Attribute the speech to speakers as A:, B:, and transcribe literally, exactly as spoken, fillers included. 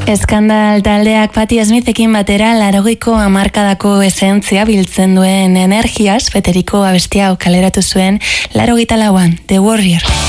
A: Eskandal taldeak Patti Smithekin batera laurogeiko hamarkadako esentzia biltzen duen Energiaz, Federico abestia kaleratu zuen laurogeita lauan, The Warrior.